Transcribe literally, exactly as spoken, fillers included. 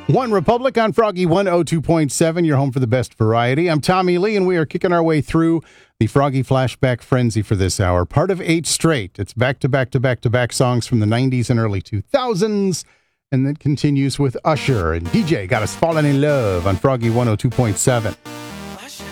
One Republic on Froggy one oh two point seven, your home for the best variety. I'm Tommy Lee, and we are kicking our way through the Froggy Flashback Frenzy for this hour. Part of eight straight. It's back-to-back-to-back-to-back songs from the nineties and early two thousands, and then continues with Usher and D J Got Us Falling in Love on Froggy one oh two point seven.